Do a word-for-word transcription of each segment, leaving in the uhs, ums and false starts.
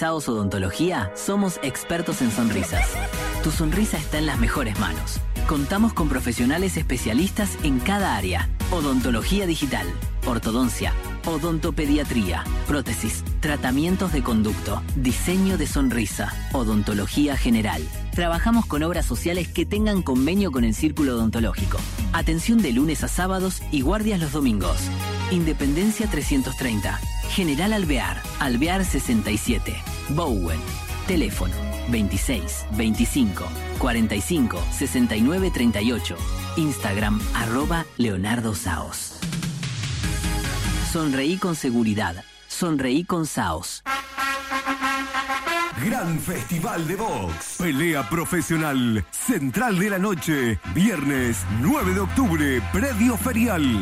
Saos Odontología somos expertos en sonrisas. Tu sonrisa está en las mejores manos. Contamos con profesionales especialistas en cada área. Odontología digital, ortodoncia, odontopediatría, prótesis, tratamientos de conducto, diseño de sonrisa, odontología general. Trabajamos con obras sociales que tengan convenio con el Círculo Odontológico. Atención de lunes a sábados y guardias los domingos. Independencia trescientos treinta. General Alvear, Alvear sesenta y siete. Bowen. Teléfono veintiséis, veinticinco, cuarenta y cinco, sesenta y nueve, treinta y ocho. Instagram arroba Leonardo Saos. Sonreí con seguridad. Sonreí con Saos. Gran Festival de Box. Pelea profesional. Central de la Noche. Viernes nueve de octubre. Predio ferial.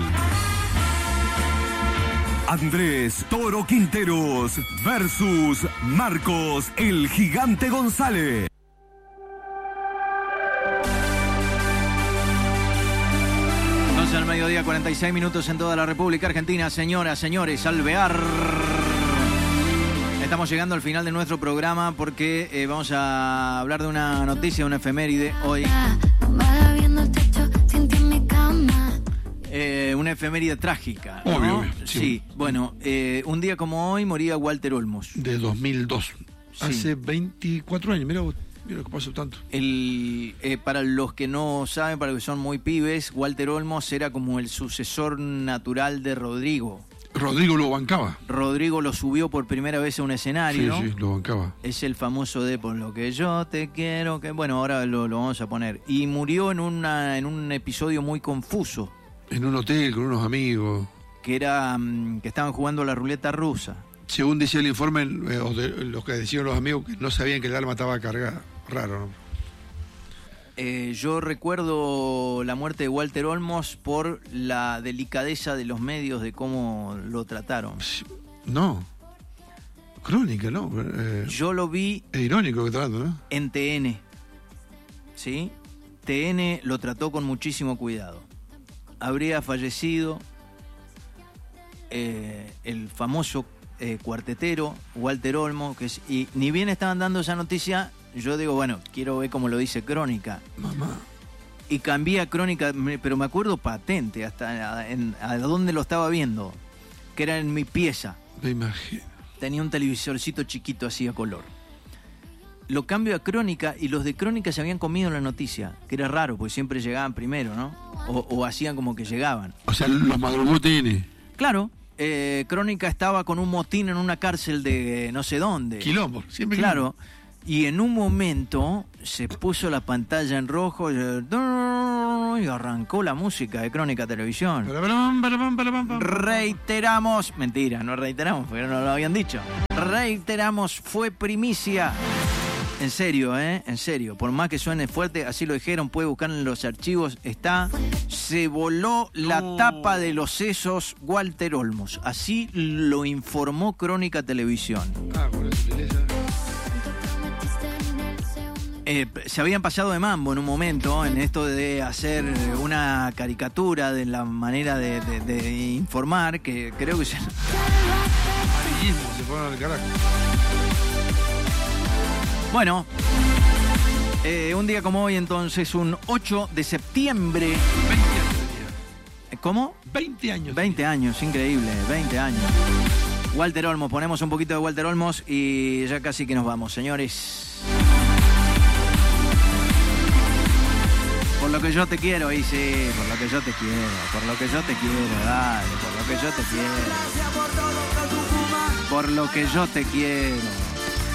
Andrés Toro Quinteros versus Marcos el Gigante González. once al mediodía, cuarenta y seis minutos en toda la República Argentina. Señoras, señores, Alvear. Estamos llegando al final de nuestro programa porque eh, vamos a hablar de una noticia, una efeméride hoy. Eh, una efeméride trágica, ¿no? Obvio, obvio, sí. Sí, bueno, eh, un día como hoy moría Walter Olmos. De dos mil dos. Sí. Hace veinticuatro años, mira, mira que pasó tanto. El, eh, para los que no saben, para los que son muy pibes, Walter Olmos era como el sucesor natural de Rodrigo. Rodrigo lo bancaba. Rodrigo lo subió por primera vez a un escenario, Sí, ¿no? sí, lo bancaba. Es el famoso de por lo que yo te quiero, que bueno, ahora lo, lo vamos a poner. Y murió en, una, en un episodio muy confuso. En un hotel con unos amigos. Que era um, que estaban jugando a la ruleta rusa. Según decía el informe, eh, o de, los que decían los amigos, que no sabían que el arma estaba cargada. Raro, ¿no? Eh, yo recuerdo la muerte de Walter Olmos por la delicadeza de los medios, de cómo lo trataron. No. Crónica, ¿no? Eh, yo lo vi... Es irónico lo que está hablando, ¿no? En T N. ¿Sí? T N lo trató con muchísimo cuidado. Habría fallecido eh, el famoso eh, cuartetero Walter Olmos, que es, y ni bien estaban dando esa noticia, yo digo, bueno, quiero ver cómo lo dice Crónica. Mamá. Y cambié a Crónica, pero me acuerdo patente, hasta a, en, a dónde lo estaba viendo, que era en mi pieza. Me imagino. Tenía un televisorcito chiquito así a color. Lo cambio a Crónica y los de Crónica se habían comido la noticia, que era raro, porque siempre llegaban primero, ¿no? O, o hacían como que llegaban. O sea, los madrugó T N. Claro, eh, Crónica estaba con un motín en una cárcel de no sé dónde. Quilombo, siempre Claro, quilombo. Y en un momento se puso la pantalla en rojo y arrancó la música de Crónica Televisión. Reiteramos, mentira, no reiteramos, porque no lo habían dicho. Reiteramos, fue primicia. En serio, ¿eh? En serio. Por más que suene fuerte, así lo dijeron, puede buscar en los archivos, está. Se voló la no. tapa de los sesos Walter Olmos. Así lo informó Crónica Televisión. Ah, con la sutileza. Eh, se habían pasado de mambo en un momento en esto de hacer una caricatura de la manera de, de, de informar, que creo que se... Amarillismo, se fueron al carajo. Bueno, eh, un día como hoy entonces, un ocho de septiembre. veinte años. ¿Cómo? veinte años. veinte años, increíble, veinte años. Walter Olmos, ponemos un poquito de Walter Olmos y ya casi que nos vamos, señores. Por lo que yo te quiero, y sí, por lo que yo te quiero, por lo que yo te quiero, dale, por lo que yo te quiero. Por lo que yo te quiero.